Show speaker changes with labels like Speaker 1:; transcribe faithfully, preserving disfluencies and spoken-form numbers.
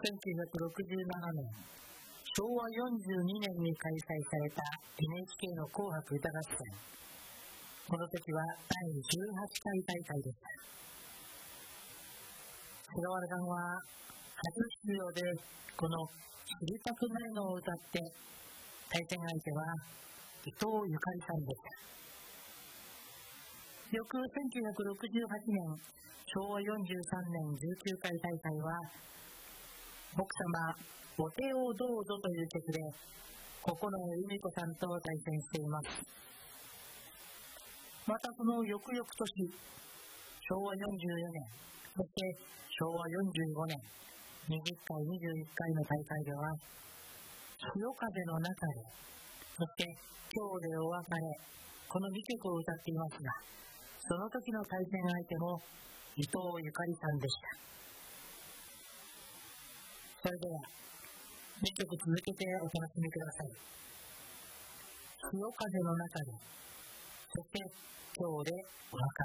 Speaker 1: せんきゅうひゃくろくじゅうななねん、しょうわよんじゅうにねんに開催された エヌエイチケー の紅白歌合戦。この時はだいじゅうはちかい大会でした。菅原さんは初出場でこの知りたくないのを歌って、対戦相手は伊藤ゆかりさんでした。翌せんきゅうひゃくろくじゅうはちねん、しょうわよんじゅうさんねんじゅうきゅうかい大会は、奥様お手をどうぞという曲で九重由美子さんと対戦しています。またその翌々年、しょうわよんじゅうよねん、そしてしょうわよんじゅうごねん、にじゅっかい、にじゅういっかいの大会では、潮風の中で、そして今日でお別れ、このにきょくを歌っていますが、その時の対戦相手も伊藤ゆかりさんでした。それではにきょく続けてお楽しみください。潮風の中で、そして今日でお別